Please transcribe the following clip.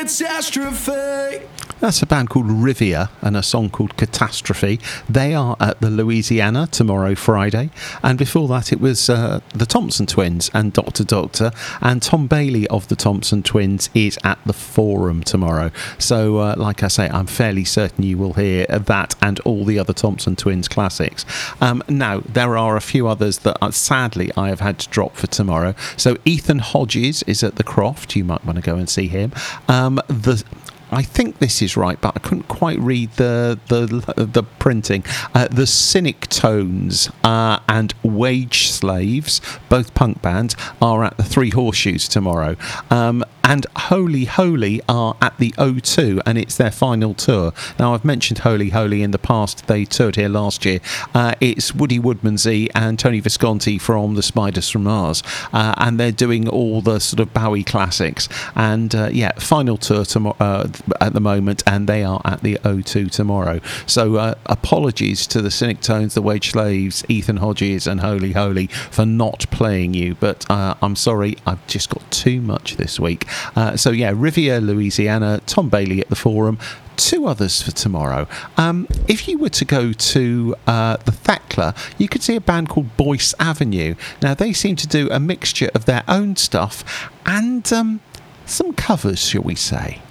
catastrophe. That's a band called Rivia and a song called Catastrophe. They are at the Louisiana tomorrow, Friday. And before that, it was the Thompson Twins and Dr. Doctor. And Tom Bailey of the Thompson Twins is at the Forum tomorrow. So, like I say, I'm fairly certain you will hear that and all the other Thompson Twins classics. Now, there are a few others that, sadly, I have had to drop for tomorrow. So, Ethan Hodges is at the Croft. You might want to go and see him. I think this is right, but I couldn't quite read the printing. The Cynic Tones and Wage Slaves, both punk bands, are at the Three Horseshoes tomorrow. And Holy Holy are at the O2, and it's their final tour. Now, I've mentioned Holy Holy in the past. They toured here last year. It's Woody Woodmansey and Tony Visconti from the Spiders from Mars, and they're doing all the sort of Bowie classics. And, final tour tomorrow. At the moment, and they are at the O2 tomorrow. So apologies to the Cynic Tones, the Wage Slaves, Ethan Hodges and Holy Holy for not playing you, but I'm sorry, I've just got too much this week. Rivia, Louisiana, Tom Bailey at the Forum, two others for tomorrow. If you were to go to the Thekla, you could see a band called Boyce Avenue. Now, they seem to do a mixture of their own stuff and some covers, shall we say.